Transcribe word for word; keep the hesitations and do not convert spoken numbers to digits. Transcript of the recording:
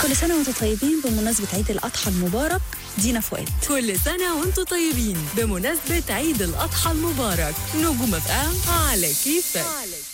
كل سنة وانتم طيبين بمناسبة عيد الأضحى المبارك. دينا فؤاد. كل سنة وانتم طيبين بمناسبة عيد الأضحى المبارك. نجوم اف ام على كيفك.